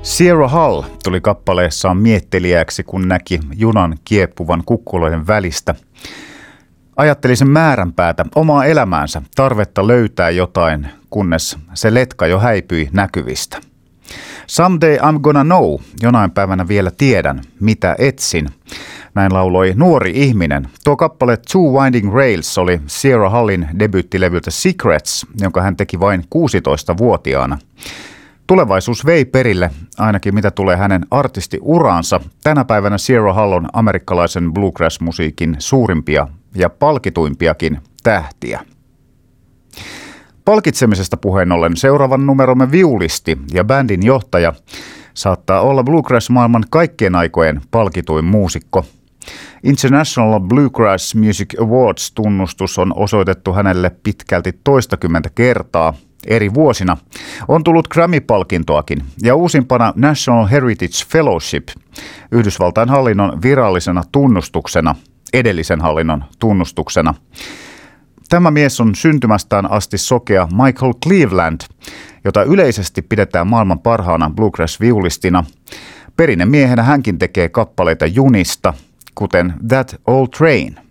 Sierra Hull tuli kappaleessaan miettelijäksi, kun näki junan kieppuvan kukkuloiden välistä. Ajatteli sen määränpäätä, omaa elämäänsä, tarvetta löytää jotain, kunnes se letka jo häipyi näkyvistä. Someday I'm gonna know, jonain päivänä vielä tiedän, mitä etsin. Näin lauloi nuori ihminen. Tuo kappale Two Winding Rails oli Sierra Hullin debyyttilevyltä Secrets, jonka hän teki vain 16-vuotiaana. Tulevaisuus vei perille, ainakin mitä tulee hänen artistiuraansa. Tänä päivänä Sierra Hull on amerikkalaisen bluegrass-musiikin suurimpia ja palkituimpiakin tähtiä. Palkitsemisesta puheen ollen seuraavan numeromme viulisti ja bändin johtaja saattaa olla bluegrass-maailman kaikkien aikojen palkituin muusikko. International Bluegrass Music Awards-tunnustus on osoitettu hänelle pitkälti toistakymmentä kertaa. Eri vuosina on tullut Grammy-palkintoakin ja uusimpana National Heritage Fellowship Yhdysvaltain hallinnon virallisena tunnustuksena, edellisen hallinnon tunnustuksena. Tämä mies on syntymästään asti sokea Michael Cleveland, jota yleisesti pidetään maailman parhaana bluegrass-viulistina. Perinnemiehenä hänkin tekee kappaleita junista, kuten That Old Train.